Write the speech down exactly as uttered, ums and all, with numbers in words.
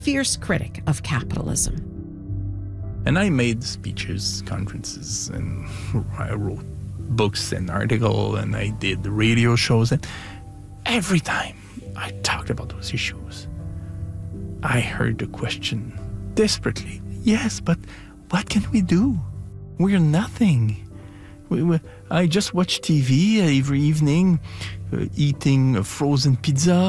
fierce critic of capitalism. And I made speeches, conferences, and I wrote books and articles, and I did the radio shows, and every time I talked about those issues, I heard the question desperately, yes, but what can we do? We're nothing. We, we, I just watch T V every evening, uh, eating a frozen pizza,